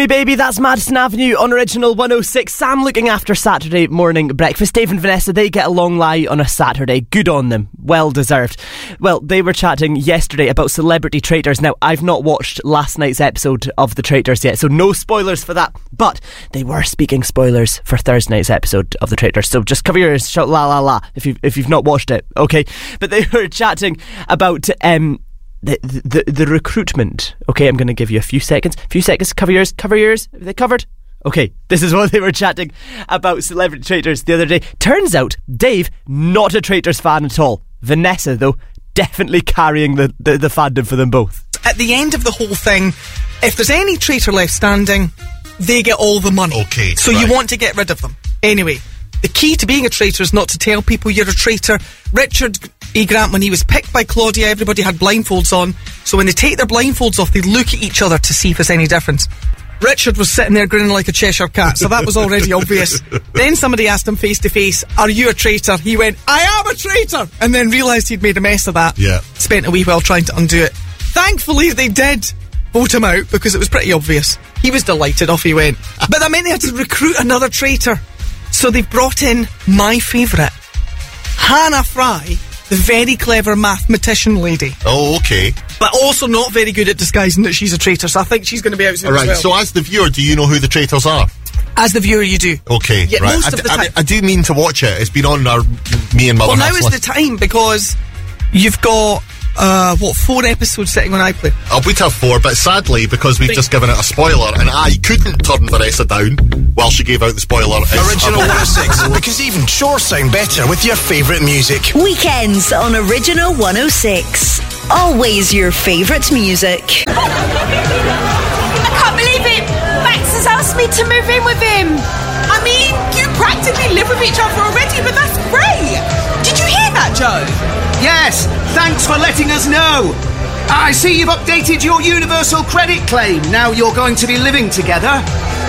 Hey baby, that's Madison Avenue on Original 106. Sam looking after Saturday morning breakfast. Dave and Vanessa, they get a long lie on a Saturday. Good on them. Well deserved. Well, they were chatting yesterday about Celebrity Traitors. Now, I've not watched last night's episode of The Traitors yet, so no spoilers for that. But they were speaking spoilers for Thursday night's episode of The Traitors. So just cover your ears, shout la la la if you've not watched it, okay? But they were chatting about the recruitment. Okay, I'm going to give you a few seconds. Cover yours. Are they covered? Okay, this is what they were chatting about Celebrity Traitors the other day. Turns out, Dave, not a Traitors fan at all. Vanessa, though, definitely carrying the fandom for them both. At the end of the whole thing, if there's any traitor left standing, they get all the money. Okay, so right. You want to get rid of them. Anyway, the key to being a traitor is not to tell people you're a traitor. Richard E. Grant, when he was picked by Claudia, everybody had blindfolds on. So when they take their blindfolds off, they look at each other to see if there's any difference. Richard was sitting there grinning like a Cheshire cat, so that was already obvious. Then somebody asked him face to face, "Are you a traitor?" He went, "I am a traitor!" And then realised he'd made a mess of that. Yeah. Spent a wee while trying to undo it. Thankfully, they did vote him out because it was pretty obvious. He was delighted, off he went. But that meant they had to recruit another traitor. So they've brought in my favourite, Hannah Fry, the very clever mathematician lady. Oh, okay. But also not very good at disguising that she's a traitor, so I think she's going to be out soon. All right, as well. so as the viewer, do you know who the traitors are? As the viewer, you do. Okay, yeah, right. most of the time. I do mean to watch it. It's been on me and Mother Well, now House is list. the time, because you've got, 4 episodes sitting on iPlayer. We'd have 4, but sadly, because we've just given it a spoiler, and I couldn't turn Vanessa down while she gave out the spoiler. Original 106, because even chores sound better with your favourite music. Weekends on Original 106. Always your favourite music. I can't believe it! Max has asked me to move in with him. I mean, you practically live with each other already, but that's great. Did you hear that, Joe? Yes, thanks for letting us know. I see you've updated your universal credit claim. Now you're going to be living together.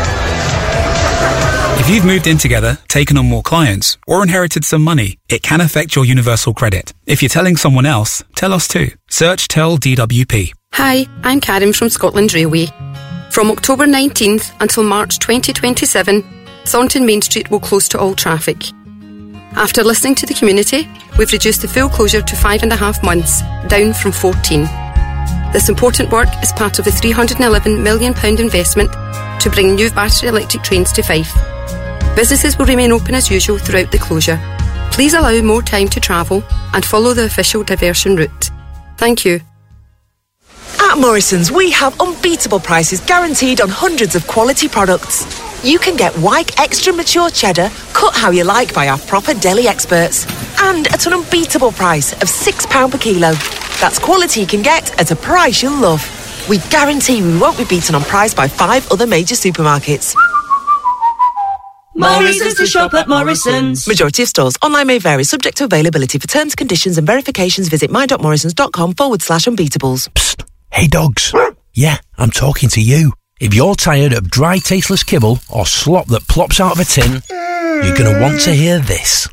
If you've moved in together, taken on more clients, or inherited some money, it can affect your universal credit. If you're telling someone else, tell us too. Search Tell DWP. Hi, I'm Karen from Scotland Railway. From October 19th until March 2027, Thornton Main Street will close to all traffic. After listening to the community, we've reduced the full closure to 5.5 months, down from 14. This important work is part of the £311 million investment to bring new battery electric trains to Fife. Businesses will remain open as usual throughout the closure. Please allow more time to travel and follow the official diversion route. Thank you. At Morrison's, we have unbeatable prices guaranteed on hundreds of quality products. You can get Wyke Extra Mature Cheddar, cut how you like by our proper deli experts. And at an unbeatable price of £6 per kilo. That's quality you can get at a price you'll love. We guarantee we won't be beaten on price by 5 other major supermarkets. Morrison's to shop at Morrison's. Majority of stores. Online may vary, subject to availability. For terms, conditions and verifications, visit my.morrisons.com/unbeatables. Psst. Hey dogs. Yeah, I'm talking to you. If you're tired of dry, tasteless kibble or slop that plops out of a tin, you're going to want to hear this.